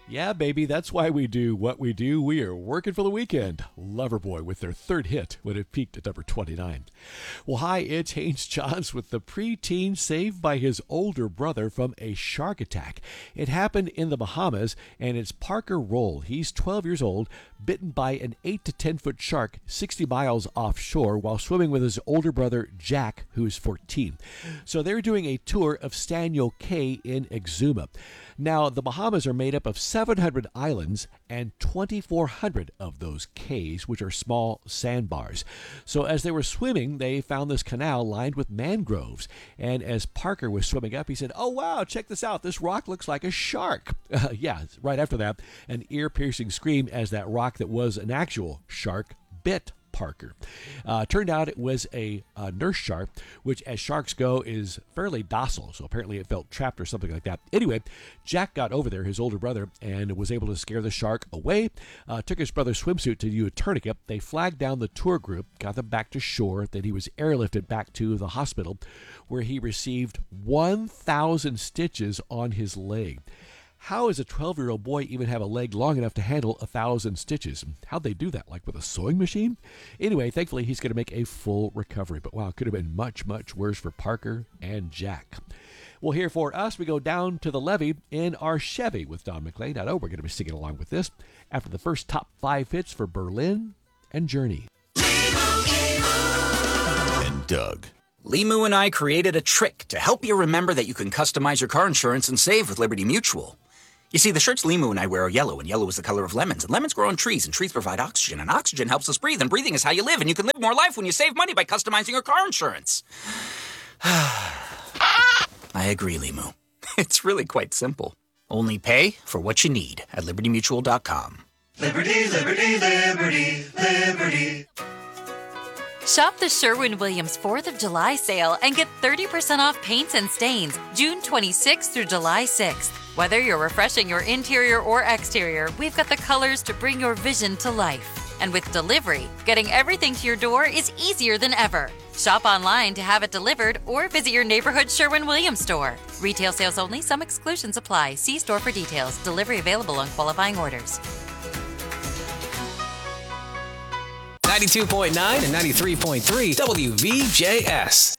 Yeah, baby, that's why we do what we do. We are working for the weekend. Loverboy with their third hit when it peaked at number 29. Well, hi, it's Haynes Johns with the preteen saved by his older brother from a shark attack. It happened in the Bahamas, and it's Parker Roll. He's 12 years old, bitten by an 8 to 10 foot shark 60 miles offshore while swimming with his older brother Jack, who's 14. So they're doing a tour of Staniel Cay in Exuma. Now, the Bahamas are made up of 700 islands and 2,400 of those cays, which are small sandbars. So as they were swimming, they found this canal lined with mangroves. And as Parker was swimming up, he said, "Oh, wow, check this out. This rock looks like a shark." Yeah, right after that, an ear-piercing scream as that rock that was an actual shark bit Parker. Turned out it was a nurse shark, which, as sharks go, is fairly docile. So apparently it felt trapped or something like that. Anyway, Jack got over there, his older brother, and was able to scare the shark away. Took his brother's swimsuit to do a tourniquet. They flagged down the tour group, got them back to shore. Then he was airlifted back to the hospital, where he received 1,000 stitches on his leg. How does a 12-year-old boy even have a leg long enough to handle 1,000 stitches? How'd they do that? Like with a sewing machine? Anyway, thankfully he's going to make a full recovery. But wow, it could have been much, much worse for Parker and Jack. Well, here for us, we go down to the levee in our Chevy with Don McLean. I know we're going to be singing along with this after the first top 5 hits for Berlin and Journey. And Doug. Limu and I created a trick to help you remember that you can customize your car insurance and save with Liberty Mutual. You see, the shirts Limu and I wear are yellow, and yellow is the color of lemons, and lemons grow on trees, and trees provide oxygen, and oxygen helps us breathe, and breathing is how you live, and you can live more life when you save money by customizing your car insurance. I agree, Limu. It's really quite simple. Only pay for what you need at LibertyMutual.com. Liberty, liberty, liberty, liberty. Shop the Sherwin-Williams 4th of July sale and get 30% off paints and stains June 26th through July 6th. Whether you're refreshing your interior or exterior, we've got the colors to bring your vision to life. And with delivery, getting everything to your door is easier than ever. Shop online to have it delivered or visit your neighborhood Sherwin-Williams store. Retail sales only. Some exclusions apply. See store for details. Delivery available on qualifying orders. 92.9 and 93.3 WVJS.